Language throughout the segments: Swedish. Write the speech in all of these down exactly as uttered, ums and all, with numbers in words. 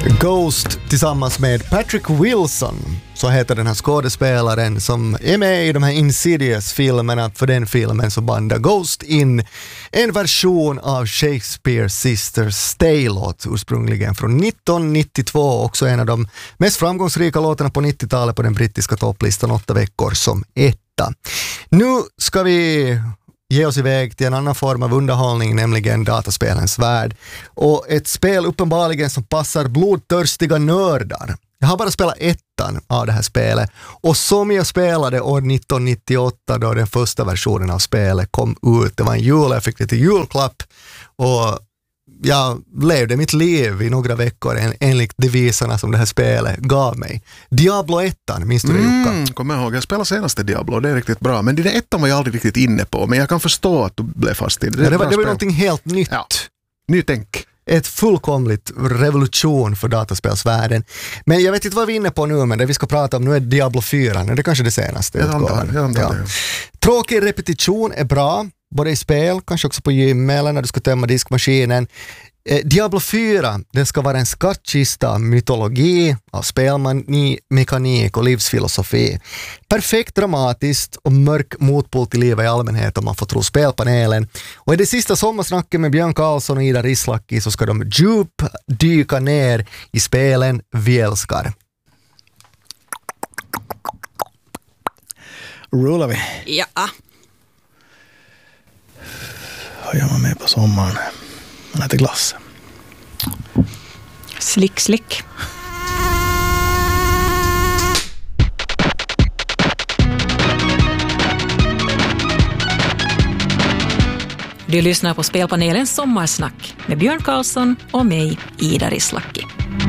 Ghost tillsammans med Patrick Wilson, så heter den här skådespelaren som är med i de här Insidious-filmerna. För den filmen så bandar Ghost in en version av Shakespeare's Sisters Stay-låt, ursprungligen från nittonhundranittiotvå, också en av de mest framgångsrika låtarna på nittiotalet på den brittiska topplistan åtta veckor som etta. Nu ska vi ge oss iväg till en annan form av underhållning, nämligen dataspelens värld. Och ett spel uppenbarligen som passar blodtörstiga nördar. Jag har bara spelat ettan av det här spelet, och som jag spelade år nittonhundranittioåtta då den första versionen av spelet kom ut. Det var en jul, jag fick det till julklapp och jag levde mitt liv i några veckor en, enligt deviserna som det här spelet gav mig. Diablo ettan, minns du det, Jukka? Mm, kommer ihåg, jag spelade senaste Diablo, det är riktigt bra. Men det ettan var jag aldrig riktigt inne på, men jag kan förstå att du blev fast i det. Det, ja, det var, det var spel. någonting helt nytt. Ja. Nytänk. Ett fullkomligt revolution för dataspelsvärlden. Men jag vet inte vad vi är inne på nu, men det vi ska prata om nu är Diablo fyra. Det är kanske det senaste. Jag antar, jag antar ja. det. Tråkig repetition är bra, både i spel, kanske också på gym eller när du ska tömma diskmaskinen. Eh, Diablo fyra, den ska vara en skattkista av mytologi, av spelmekanik och livsfilosofi. Perfekt dramatiskt och mörk motpol till livet i allmänhet om man får tro spelpanelen. Och i det sista sommarsnacket med Björn Karlsson och Ida Rislaki så ska de djup dyka ner i spelen vi älskar. Rullar vi? Ja. Vad gör man med på sommaren? Man äter glass. Slick, slick. Du lyssnar på Spelpanelens sommarsnack med Björn Karlsson och mig, Ida Rislaki.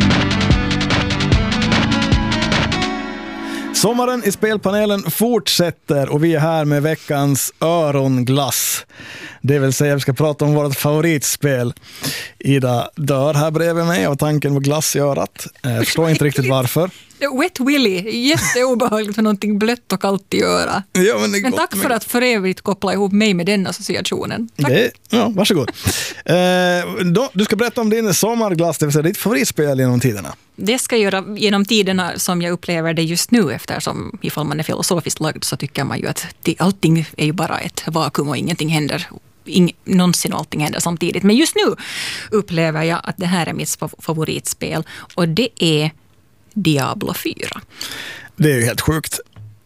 Sommaren i Spelpanelen fortsätter och vi är här med veckans öronglass. Det vill säga vi ska prata om vårt favoritspel. Ida dör här bredvid mig av tanken på glass i örat. Jag förstår inte riktigt varför. Wet Willy, jätteobehagligt för någonting blött och kallt i öra. Ja, men det är men gott, tack för men... att för evigt koppla ihop mig med den associationen. Tack. Det, ja, varsågod. eh, då, du ska berätta om din sommarglass, det vill säga ditt favoritspel genom tiderna. Det ska jag göra genom tiderna som jag upplever det just nu, eftersom ifall man är filosofiskt lagd så tycker man ju att det, allting är ju bara ett vakuum och ingenting händer. Ing, någonsin och allting händer samtidigt. Men just nu upplever jag att det här är mitt favoritspel och det är Diablo fyra. Det är ju helt sjukt.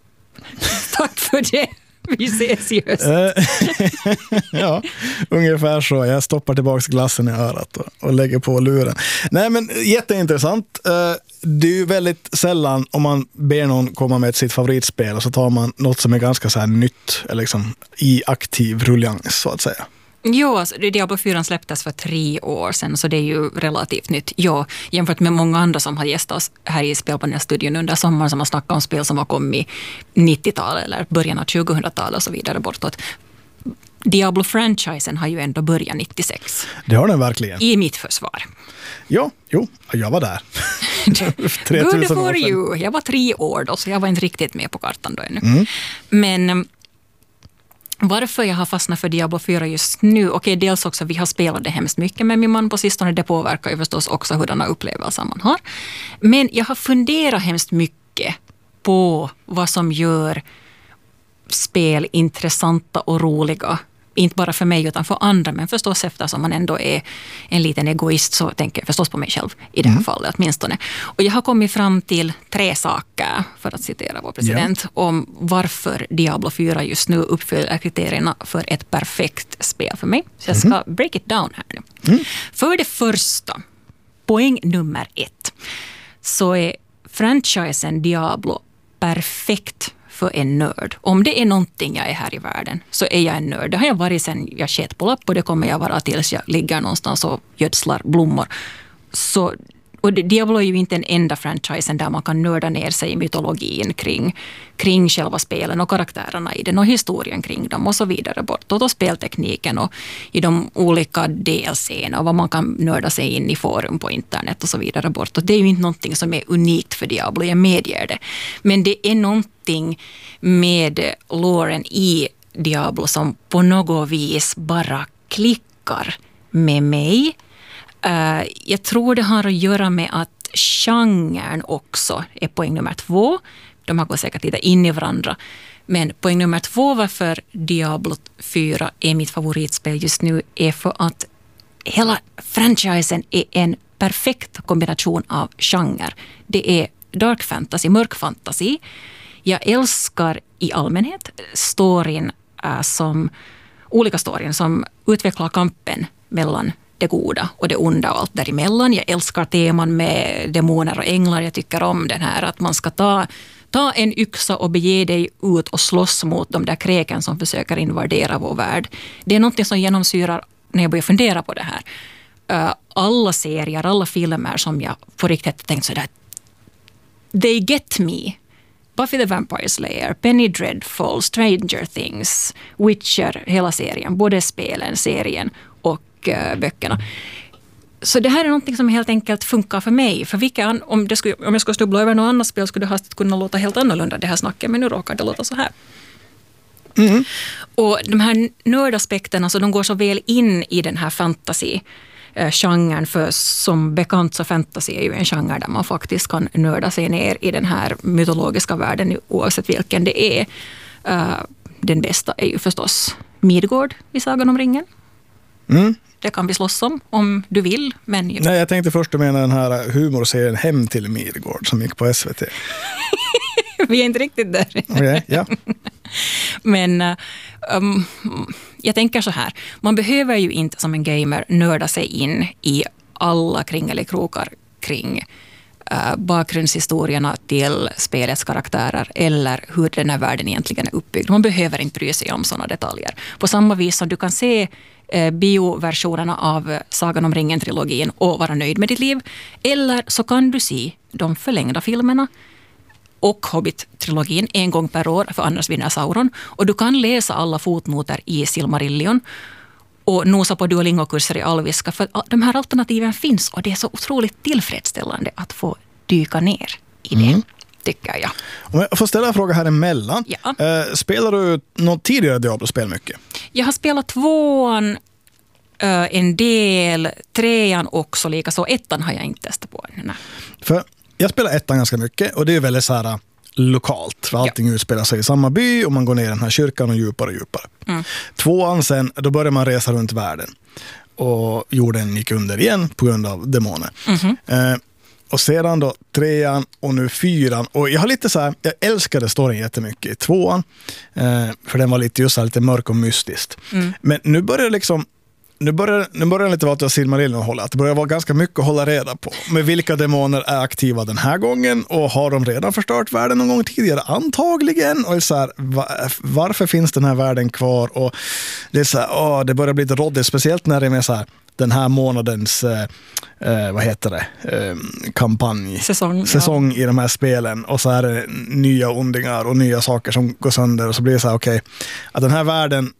Tack för det. Vi ses i höst. Ja, ungefär så. Jag stoppar tillbaka glassen i örat och, och lägger på luren. Nej, men jätteintressant. Det är ju väldigt sällan om man ber någon komma med sitt favoritspel och så tar man något som är ganska så här nytt, liksom i aktiv rullians så att säga. Jo, alltså, Diablo fyra släpptes för tre år sedan så det är ju relativt nytt. Ja, jämfört med många andra som har gästat oss här i Spelpanelstudion under sommaren som har snackat om spel som har kommit i nittiotalet eller början av tjugohundratalet och så vidare bortåt. Diablo-franchisen har ju ändå börjat nittiosex. Det har den verkligen. I mitt försvar. Ja, jo, jag var där. Good for you. Jag var tre år då så jag var inte riktigt med på kartan då ännu. Mm. Men varför jag har fastnat för Diablo fyra just nu, okej, dels också vi har spelat det hemskt mycket med min man på sistone, det påverkar ju förstås också hurdana upplevelser man har. Men jag har funderat hemskt mycket på vad som gör spel intressanta och roliga. Inte bara för mig utan för andra, men förstås eftersom man ändå är en liten egoist så tänker jag förstås på mig själv i det här mm. fallet åtminstone. Och jag har kommit fram till tre saker, för att citera vår president, ja. om varför Diablo fyra just nu uppfyller kriterierna för ett perfekt spel för mig. Så jag ska mm. break it down här nu. Mm. För det första, poäng nummer ett, så är franchisen Diablo perfekt för en nörd. Om det är någonting jag är här i världen så är jag en nörd. Det har jag varit sedan jag sket på lapp och det kommer jag vara tills jag ligger någonstans och gödslar blommor. Så, och Diablo är ju inte den enda franchisen där man kan nörda ner sig i mytologin kring, kring själva spelen och karaktärerna i den och historien kring dem och så vidare bortåt och speltekniken och i de olika D L C-erna och vad man kan nörda sig in i forum på internet och så vidare bortåt. Det är ju inte någonting som är unikt för Diablo, jag medger det. Men det är någonting med loren i Diablo som på något vis bara klickar med mig. Uh, jag tror det har att göra med att att genren också är poäng nummer två. De har gått säkert lite in i varandra. Men poäng nummer två varför Diablo fyra är mitt favoritspel just nu är för att hela franchisen är en perfekt kombination av genre. Det är dark fantasy, mörk fantasy. Jag älskar i allmänhet storyn äh, som olika storyn som utvecklar kampen mellan det goda och det onda och allt däremellan. Jag älskar teman med demoner och änglar. Jag tycker om den här att man ska ta, ta en yxa och bege dig ut och slåss mot de där kräken som försöker invadera vår värld. Det är något som genomsyrar när jag börjar fundera på det här. Uh, alla serier, alla filmer som jag på riktigt tänkt sådär, they get me. Buffy the Vampire Slayer, Penny Dreadful, Stranger Things, Witcher, hela serien, både spelen, serien och uh, böckerna. Så det här är någonting som helt enkelt funkar för mig. För vilka, om, det skulle, om jag skulle snubbla över något annat spel skulle det hastigt kunna låta helt annorlunda det här snacket, men nu råkar det låta så här. Mm. Och de här nördaspekterna så de går så väl in i den här fantasy genren, för som bekant så fantasy är ju en genre där man faktiskt kan nörda sig ner i den här mytologiska världen oavsett vilken det är. Uh, den bästa är ju förstås Midgård i Sagan om ringen. Mm. Det kan vi slåss om, om du vill. Men ju... Nej, jag tänkte först att mena den här humorserien Hem till Midgård som gick på S V T. Vi är inte riktigt där. Okay, ja. Men um, jag tänker så här. Man behöver ju inte som en gamer nörda sig in i alla kringelikrokar kring uh, bakgrundshistorierna till spelets karaktärer eller hur den här världen egentligen är uppbyggd. Man behöver inte bry sig om sådana detaljer. På samma vis som du kan se uh, bioversionerna av Sagan om ringen-trilogin och vara nöjd med ditt liv. Eller så kan du se de förlängda filmerna och Hobbit-trilogin en gång per år, för annars vinner Sauron. Och du kan läsa alla fotnoter i Silmarillion och nosa på Duolingo-kurser i alviska, för de här alternativen finns och det är så otroligt tillfredsställande att få dyka ner i det, mm. tycker jag. Om jag får ställa en fråga här emellan. Ja. Eh, spelar du något tidigare Diablo-spel mycket? Jag har spelat tvåan, eh, en del, trean också, lika så ettan har jag inte testat på. Nej. För jag spelar ettan ganska mycket och det är väldigt så här lokalt. För allting ja. utspelar sig i samma by och man går ner i den här kyrkan och djupare och djupare. Mm. Tvåan sen, då börjar man resa runt världen. Och jorden gick under igen på grund av demoner. Mm-hmm. Eh, och sedan då trean och nu fyran. Och jag har lite så här, jag älskade storyn jättemycket i tvåan. Eh, för den var lite just så här, lite mörk och mystiskt. Mm. Men nu börjar det liksom Nu börjar, nu börjar det lite vara att Silmarillion hålla. Att det börjar vara ganska mycket att hålla reda på. Med vilka demoner är aktiva den här gången och har de redan förstört världen någon gång tidigare? Antagligen. Och så här, varför finns den här världen kvar? Och det är så här, åh, det börjar bli lite råddigt. Speciellt när det är med så här, den här månadens eh, vad heter det? Eh, kampanj. Säsong. Säsong ja. i de här spelen. Och så är det nya ondingar och nya saker som går sönder. Och så blir det så här, okej, okay, att den här världen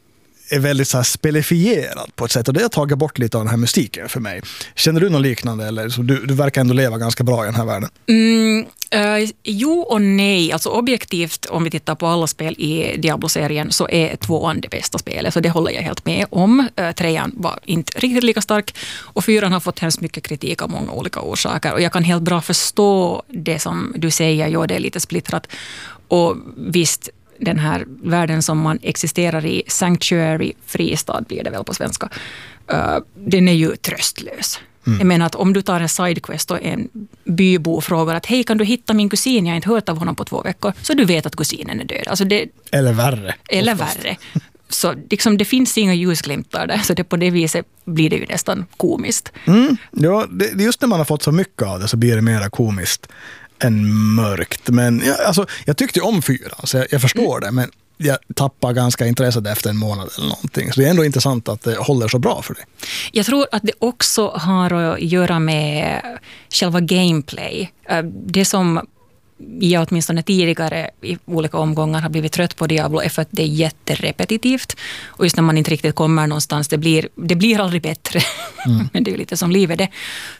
är väldigt så här spelifierad på ett sätt och det har tagit bort lite av den här mystiken för mig. Känner du något liknande eller så du, du verkar ändå leva ganska bra i den här världen? Mm, uh, jo och nej. Alltså objektivt om vi tittar på alla spel i Diablo-serien så är tvåan det bästa spelet så det håller jag helt med om. Uh, trean var inte riktigt lika stark och fyran har fått hemskt mycket kritik av många olika orsaker och jag kan helt bra förstå det som du säger, ja det är lite splittrat och visst den här världen som man existerar i, Sanctuary, fristad blir det väl på svenska, uh, den är ju tröstlös. Mm. Jag menar att om du tar en sidequest och en bybo frågar att hej kan du hitta min kusin, jag har inte hört av honom på två veckor, så du vet att kusinen är död. Alltså det, eller värre. Eller oftast. värre. Så liksom, det finns inga ljusglimtar där, så det på det viset blir det ju nästan komiskt. Mm. Ja, det, just när man har fått så mycket av det så blir det mer komiskt än mörkt. Men ja, alltså, jag tyckte om fyra, så jag, jag förstår mm. det, men jag tappar ganska intresset efter en månad eller någonting. Så det är ändå intressant att det håller så bra för det. Jag tror att det också har att göra med själva gameplay. Det som jag åtminstone tidigare i olika omgångar har blivit trött på Diablo är för att det är jätterepetitivt. Och just när man inte riktigt kommer någonstans, det blir, det blir aldrig bättre. Mm. Men det är ju lite som livet det.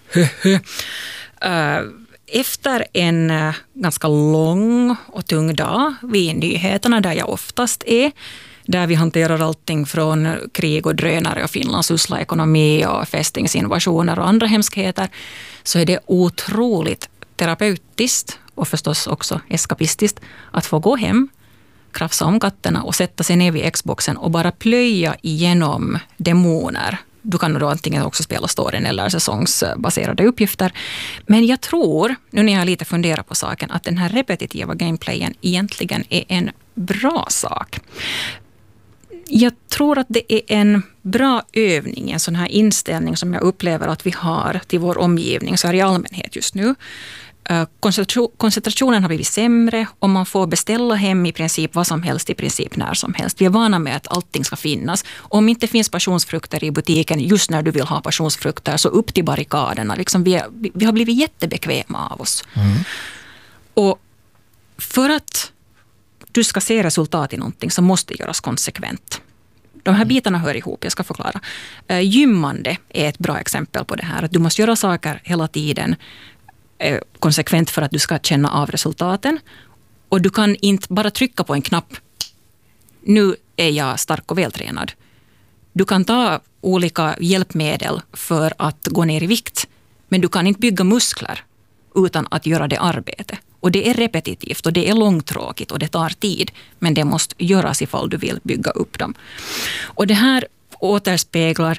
uh, Efter en ganska lång och tung dag vid nyheterna där jag oftast är, där vi hanterar allting från krig och drönare och Finlands usla ekonomi och fästingsinvasioner och andra hemskheter, så är det otroligt terapeutiskt och förstås också eskapistiskt att få gå hem, krafsa om katterna och sätta sig ner vid Xboxen och bara plöja igenom demoner. Du kan då antingen också spela storyn eller säsongsbaserade uppgifter. Men jag tror, nu när jag lite funderar på saken, att den här repetitiva gameplayen egentligen är en bra sak. Jag tror att det är en bra övning, en sån här inställning som jag upplever att vi har till vår omgivning så här i allmänhet just nu. Koncentrationen har blivit sämre och man får beställa hem i princip vad som helst, i princip när som helst. Vi är vana med att allting ska finnas. Om inte finns passionsfrukter i butiken just när du vill ha passionsfrukter, så upp till barrikaderna. Liksom vi, är, vi har blivit jättebekväma av oss. Mm. Och för att du ska se resultat i någonting så måste det göras konsekvent. De här bitarna hör ihop, jag ska förklara. Gymmande är ett bra exempel på det här. Att du måste göra saker hela tiden konsekvent för att du ska känna av resultaten. Och du kan inte bara trycka på en knapp. Nu är jag stark och vältränad. Du kan ta olika hjälpmedel för att gå ner i vikt. Men du kan inte bygga muskler utan att göra det arbete. Och det är repetitivt och det är långtråkigt och det tar tid. Men det måste göras ifall du vill bygga upp dem. Och det här återspeglar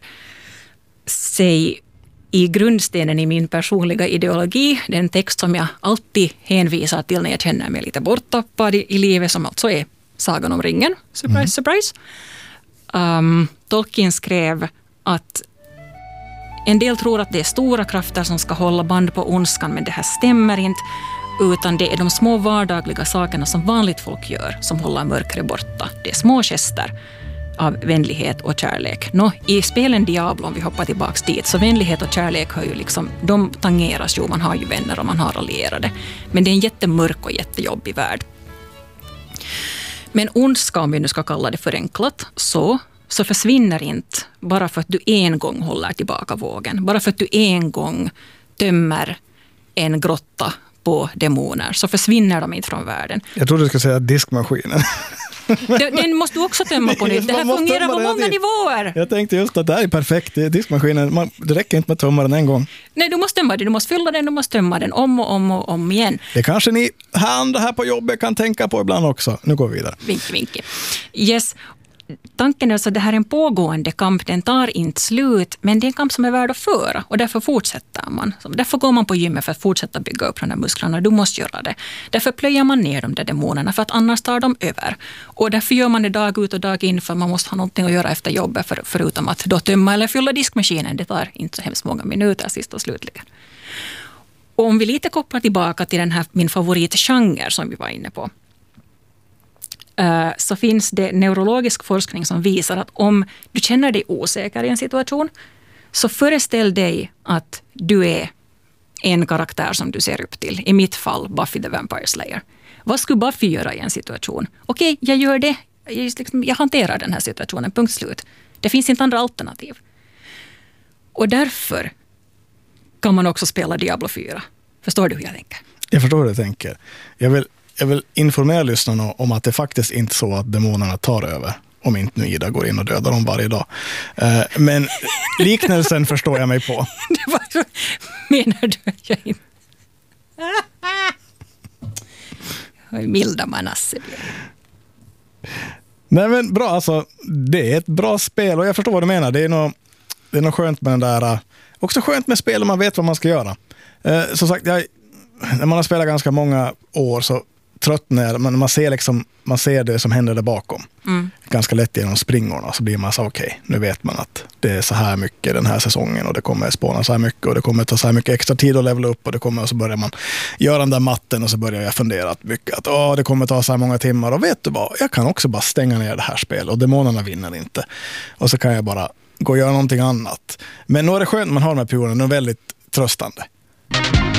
sig i grundstenen i min personliga ideologi, den text som jag alltid hänvisar till när jag känner mig lite borttappad i, i livet, som alltså är Sagan om ringen. Surprise, mm. surprise. Um, Tolkien skrev att en del tror att det är stora krafter som ska hålla band på ondskan, men det här stämmer inte, utan det är de små vardagliga sakerna som vanligt folk gör som håller mörkret borta. Det är små gester av vänlighet och kärlek. Nå, i spelen Diablo, om vi hoppar tillbaks dit, så vänlighet och kärlek har ju liksom, de tangeras ju, man har ju vänner och man har allierade. Men det är en jättemörk och jättejobbig värld. Men ondska, om vi nu ska kalla det förenklat, så, så försvinner inte bara för att du en gång håller tillbaka vågen. Bara för att du en gång tömmer en grotta på demoner, så försvinner de inte från världen. Jag trodde du skulle säga diskmaskinen. Den måste du också tömma på nytt. Det här fungerar på många nivåer. Jag tänkte just att det här är perfekt. Diskmaskinen, man, det räcker inte med att tömma den en gång. Nej, du måste tömma den. Du måste fylla den, du måste tömma den om och om och om igen. Det kanske ni här andra här på jobbet kan tänka på ibland också. Nu går vi vidare. Vink, vink. Yes. Tanken är alltså att det här är en pågående kamp, den tar inte slut, men det är en kamp som är värd att föra och därför fortsätter man. Därför går man på gymmet för att fortsätta bygga upp de där musklerna, du måste göra det. Därför plöjer man ner de där demonerna för att annars tar de över. Och därför gör man det dag ut och dag in, för man måste ha någonting att göra efter jobbet, för, förutom att då tömma eller fylla diskmaskinen. Det tar inte så hemskt många minuter sist och slutligen. Och om vi lite kopplar tillbaka till den här min favoritgenre som vi var inne på, så finns det neurologisk forskning som visar att om du känner dig osäker i en situation, så föreställ dig att du är en karaktär som du ser upp till. I mitt fall Buffy the Vampire Slayer. Vad skulle Buffy göra i en situation? Okej, jag gör det. Jag, liksom, jag hanterar den här situationen, punkt slut. Det finns inte andra alternativ. Och därför kan man också spela Diablo fyra. Förstår du hur jag tänker? Jag förstår hur jag tänker. Jag vill Jag vill informera lyssnarna om att det faktiskt inte är så att demonerna tar över, om inte nu Ida går in och dödar dem varje dag. Men liknelsen förstår jag mig på. Det var så, menar du att jag inte... Milda Manasse. Nej men bra, alltså det är ett bra spel och jag förstår vad du menar. Det är nog, det är nog skönt med den där, också skönt med spel och man vet vad man ska göra. Som sagt, jag, när man har spelat ganska många år så tröttnar man, man ser liksom, man ser det som händer där bakom. Mm. Ganska lätt genom springorna så blir man så okej, okay, nu vet man att det är så här mycket den här säsongen och det kommer spåna så här mycket och det kommer ta så här mycket extra tid att levela upp och det kommer, och så börjar man göra den där matten och så börjar jag fundera mycket att åh, det kommer ta så här många timmar och vet du vad, jag kan också bara stänga ner det här spelet och demonerna vinner inte. Och så kan jag bara gå och göra någonting annat. Men nu är det skönt man har de här perioderna, de är väldigt tröstande.